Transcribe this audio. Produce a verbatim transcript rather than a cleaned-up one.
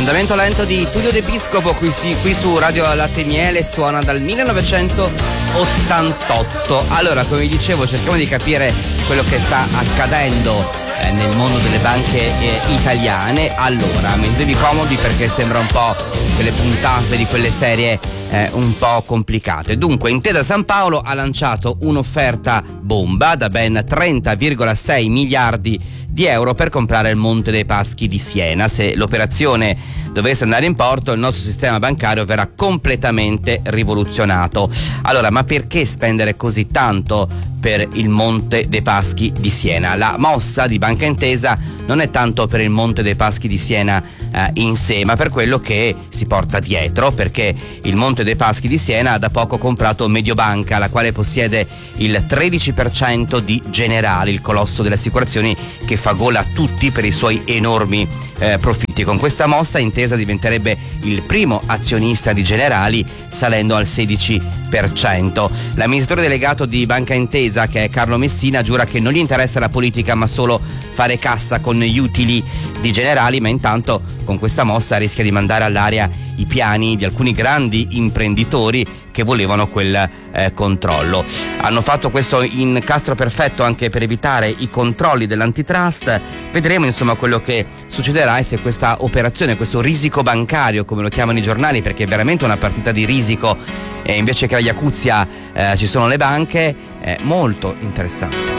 Andamento lento di Tullio De Piscopo qui, si, qui su Radio Latte e Miele, suona dal millenovecentottantotto. Allora, come vi dicevo, cerchiamo di capire quello che sta accadendo eh, nel mondo delle banche eh, italiane. Allora, mettetevi comodi perché sembra un po' quelle puntate di quelle serie eh, un po' complicate. Dunque, Intesa Sanpaolo ha lanciato un'offerta bomba da ben trenta virgola sei miliardi di euro per comprare il Monte dei Paschi di Siena. Se l'operazione dovesse andare in porto, il nostro sistema bancario verrà completamente rivoluzionato. Allora, ma perché spendere così tanto per il Monte dei Paschi di Siena? La mossa di Banca Intesa non è tanto per il Monte dei Paschi di Siena eh, in sé, ma per quello che si porta dietro, perché il Monte dei Paschi di Siena ha da poco comprato Mediobanca, la quale possiede il tredici per cento di Generali, il colosso delle assicurazioni che fa gola a tutti per i suoi enormi eh, profitti. Con questa mossa Intesa diventerebbe il primo azionista di Generali, salendo al sedici per cento. L'amministratore delegato di Banca Intesa, che è Carlo Messina, giura che non gli interessa la politica ma solo fare cassa con gli utili di Generali, ma intanto con questa mossa rischia di mandare all'aria i piani di alcuni grandi imprenditori che volevano quel eh, controllo. Hanno fatto questo incastro perfetto anche per evitare i controlli dell'antitrust. Vedremo insomma quello che succederà e se questa operazione, questo risico bancario come lo chiamano i giornali, perché è veramente una partita di risico e invece che la Iacuzia eh, ci sono le banche, è molto interessante.